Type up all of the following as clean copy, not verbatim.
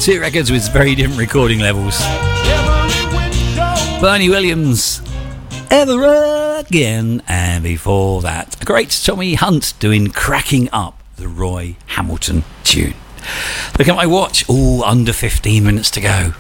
Two records with very different recording levels. Bernie Williams, Ever Again, and before that, a great Tommy Hunt doing Cracking Up, the Roy Hamilton tune. Look at my watch, under 15 minutes to go.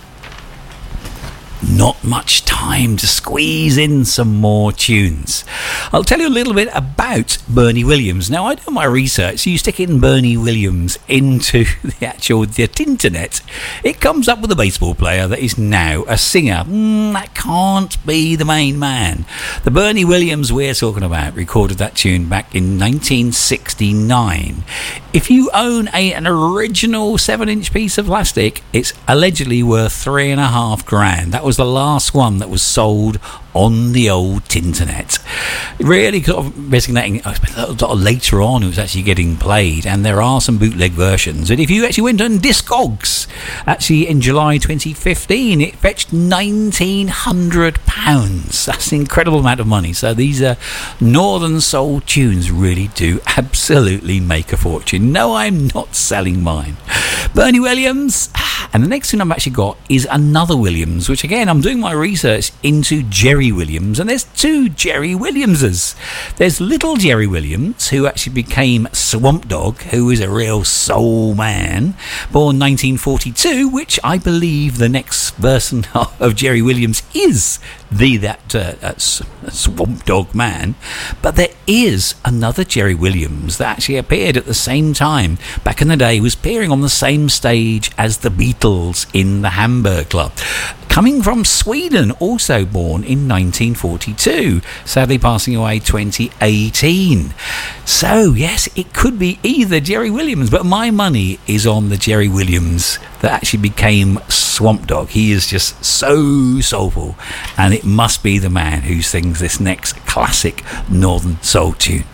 Not much time to squeeze in some more tunes. I'll tell you a little bit about Bernie Williams. Now, I do my research, so you stick in Bernie Williams into the internet, it comes up with a baseball player that is now a singer. That can't be the main man. The Bernie Williams we're talking about recorded that tune back in 1969. If you own an original 7-inch piece of plastic, it's allegedly worth $3,500. That was the last one that was sold on the old Tinternet. Really sort of resonating. Later on it was actually getting played, and there are some bootleg versions. And if you actually went on Discogs, actually in July 2015, it fetched £1,900. That's an incredible amount of money. So these Northern Soul tunes really do absolutely make a fortune. No, I'm not selling mine. Bernie Williams. And the next thing I've actually got is another Williams, which again, I'm doing my research into Jerry Williams, and there's two Jerry Williamses. There's little Jerry Williams, who actually became Swamp Dogg, who is a real soul man, born 1942, which I believe the next version of Jerry Williams is that Swamp Dogg man. But there is another Jerry Williams that actually appeared at the same time. Back in the day, he was appearing on the same stage as the Beatles in the Hamburg Club. Coming from Sweden, also born in 1942, sadly passing away 2018. So, yes, it could be either Jerry Williams, but my money is on the Jerry Williams that actually became Swamp Dogg. He is just so soulful, and it must be the man who sings this next classic Northern Soul tune.